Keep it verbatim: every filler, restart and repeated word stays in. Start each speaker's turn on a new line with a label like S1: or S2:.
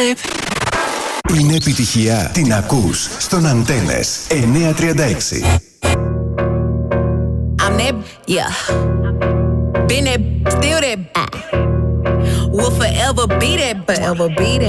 S1: Είναι επιτυχία. Την ακούς στον Αντένες εννιακόσια τριάντα έξι.
S2: I'm that, yeah. Been that, still that. Will forever be that, forever be that.